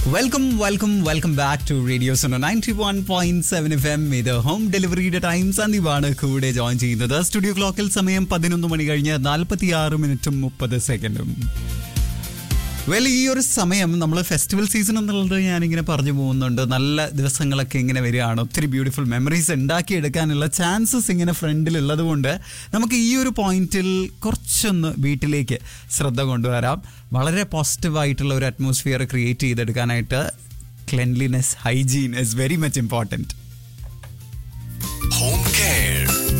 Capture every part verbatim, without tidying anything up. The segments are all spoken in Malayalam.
Welcome welcome welcome back to radio Suno ninety one point seven F M. ഇത് ഹോം ഡെലിവറിയുടെ ടൈം. സന്ദീപാണ് കൂടെ ജോയിൻ ചെയ്യുന്നത്. സ്റ്റുഡിയോ ക്ലോക്കിൽ സമയം പതിനൊന്ന് മണി കഴിഞ്ഞ് നാൽപ്പത്തി ആറ് മിനിറ്റും മുപ്പത് സെക്കൻഡും. വെൽ, ഈ ഒരു സമയം നമ്മൾ ഫെസ്റ്റിവൽ സീസൺ എന്നുള്ളത് ഞാനിങ്ങനെ പറഞ്ഞു പോകുന്നുണ്ട്. നല്ല ദിവസങ്ങളൊക്കെ ഇങ്ങനെ വരികയാണ്. ഒത്തിരി ബ്യൂട്ടിഫുൾ മെമ്മറീസ് ഉണ്ടാക്കിയെടുക്കാനുള്ള ചാൻസസ് ഇങ്ങനെ ഫ്രണ്ടിലുള്ളത് കൊണ്ട് നമുക്ക് ഈ ഒരു പോയിന്റിൽ കുറച്ചൊന്ന് വീട്ടിലേക്ക് ശ്രദ്ധ കൊണ്ടുവരാം. വളരെ പോസിറ്റീവായിട്ടുള്ള ഒരു അറ്റ്മോസ്ഫിയർ ക്രിയേറ്റ് ചെയ്തെടുക്കാനായിട്ട് cleanliness, hygiene is very much important. Home care.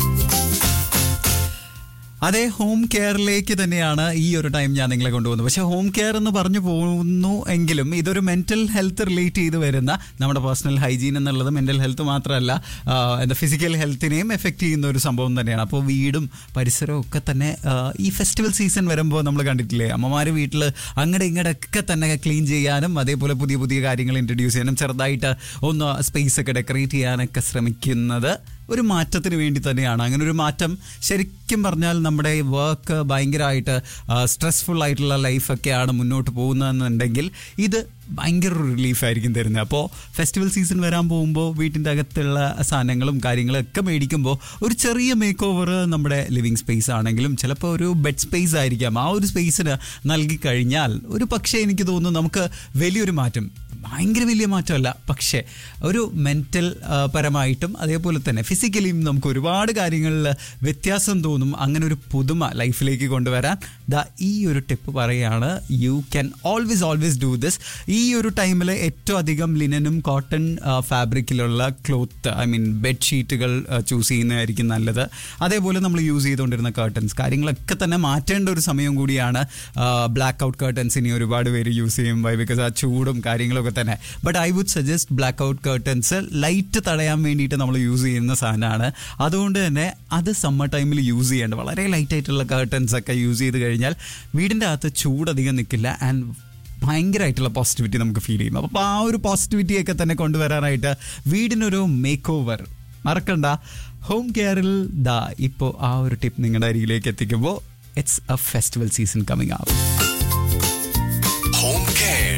അതെ, ഹോം കെയറിലേക്ക് തന്നെയാണ് ഈ ഒരു ടൈം ഞാൻ നിങ്ങളെ കൊണ്ടുപോകുന്നത്. പക്ഷേ ഹോം കെയർ എന്ന് പറഞ്ഞു പോകുന്നു എങ്കിലും ഇതൊരു മെൻ്റൽ ഹെൽത്ത് റിലേറ്റ് ചെയ്ത് വരുന്ന, നമ്മുടെ പേഴ്സണൽ ഹൈജീൻ എന്നുള്ളത് മെൻ്റൽ ഹെൽത്ത് മാത്രമല്ല, എന്താ ഫിസിക്കൽ ഹെൽത്തിനെയും എഫക്റ്റ് ചെയ്യുന്ന ഒരു സംഭവം തന്നെയാണ്. അപ്പോൾ വീടും പരിസരവും ഒക്കെ തന്നെ ഈ ഫെസ്റ്റിവൽ സീസൺ വരുമ്പോൾ നമ്മൾ കണ്ടിട്ടില്ലേ, അമ്മമാർ വീട്ടിൽ അങ്ങടെ ഇങ്ങടെയൊക്കെ തന്നെ ക്ലീൻ ചെയ്യാനും അതേപോലെ പുതിയ പുതിയ കാര്യങ്ങൾ ഇൻട്രൊഡ്യൂസ് ചെയ്യാനും ചെറുതായിട്ട് ഒന്ന് സ്പേസ് ഒക്കെ ഡെക്കറേറ്റ് ചെയ്യാനൊക്കെ ശ്രമിക്കുന്നത് ഒരു മാറ്റത്തിന് വേണ്ടി തന്നെയാണ്. അങ്ങനെ ഒരു മാറ്റം ശരിക്കും പറഞ്ഞാൽ നമ്മുടെ വർക്ക് ഭയങ്കരമായിട്ട് സ്ട്രെസ്ഫുൾ ആയിട്ടുള്ള ലൈഫൊക്കെയാണ് മുന്നോട്ട് പോകുന്നതെന്നുണ്ടെങ്കിൽ ഇത് ഭയങ്കര റിലീഫായിരിക്കും തരുന്നത്. അപ്പോൾ ഫെസ്റ്റിവൽ സീസൺ വരാൻ പോകുമ്പോൾ വീട്ടിൻ്റെ അകത്തുള്ള സാധനങ്ങളും കാര്യങ്ങളൊക്കെ മേടിക്കുമ്പോൾ ഒരു ചെറിയ മേക്ക് ഓവർ നമ്മുടെ ലിവിങ് സ്പേസ് ആണെങ്കിലും ചിലപ്പോൾ ഒരു ബെഡ് സ്പേസ് ആയിരിക്കാം, ആ ഒരു സ്പേസിന് നൽകി കഴിഞ്ഞാൽ ഒരു പക്ഷേ എനിക്ക് തോന്നുന്നു നമുക്ക് വലിയൊരു മാറ്റം, ഭയങ്കര വലിയ മാറ്റമല്ല, പക്ഷേ ഒരു മെൻ്റൽ പരമായിട്ടും അതേപോലെ തന്നെ ഫിസിക്കലിയും നമുക്ക് ഒരുപാട് കാര്യങ്ങളിൽ വ്യത്യാസം തോന്നും. അങ്ങനെ ഒരു പുതുമ ലൈഫിലേക്ക് കൊണ്ടുവരാൻ ദാ ഈ ഒരു ടിപ്പ് പറയുകയാണ്. You can always always do this. ഈ ഒരു ടൈമിൽ ഏറ്റവും അധികം ലിനനും cotton ഫാബ്രിക്കിലുള്ള cloth, I mean ബെഡ്ഷീറ്റുകൾ choose ചെയ്യുന്നതായിരിക്കും നല്ലത്. അതേപോലെ നമ്മൾ യൂസ് ചെയ്തുകൊണ്ടിരുന്ന കർട്ടൻസ് കാര്യങ്ങളൊക്കെ തന്നെ മാറ്റേണ്ട ഒരു സമയം കൂടിയാണ്. ബ്ലാക്ക് ഔട്ട് കർട്ടൻസ് ഇനി ഒരുപാട് പേര് യൂസ് ചെയ്യും, ബൈ ബിക്കോസ് ആ ചൂടും കാര്യങ്ങളൊക്കെ തന്നെ. But I would suggest black out curtains light തടയാൻ വേണ്ടിയിട്ട് നമ്മൾ യൂസ് ചെയ്യുന്ന സാധനമാണ്. അതുകൊണ്ട് തന്നെ അത് സമ്മർ ടൈമിൽ യൂസ് ചെയ്യേണ്ട വളരെ ലൈറ്റ് ആയിട്ടുള്ള കർട്ടൻസ് ഒക്കെ യൂസ് ചെയ്ത് കഴിഞ്ഞാൽ വീടിൻ്റെ അകത്ത് ചൂടധികം നിൽക്കില്ല ആൻഡ് ഭയങ്കരമായിട്ടുള്ള പോസിറ്റിവിറ്റി നമുക്ക് ഫീൽ ചെയ്യും. അപ്പോൾ ആ ഒരു പോസിറ്റിവിറ്റിയൊക്കെ തന്നെ കൊണ്ടുവരാനായിട്ട് വീടിനൊരു മേക്ക് ഓവർ മറക്കണ്ട. ഹോം കെയറിൽ ദാ ഇപ്പോൾ ആ ഒരു ടിപ്പ് നിങ്ങളുടെ അരികിലേക്ക് എത്തിക്കുമ്പോൾ it's A festival season coming up. Home care.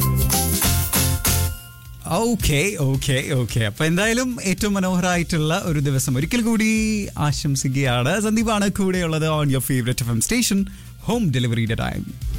Okay okay okay അപ്പോൾ എന്തായാലും ഏറ്റവും മനോഹരമായിട്ടുള്ള ഒരു ദിവസം ഒരിക്കൽ കൂടി ആശംസിക്കുകയാണ്. സന്ദീപാണ് കൂടെയുള്ളത് on your favourite F M station, home ഡെലിവറിയുടെ ടൈം.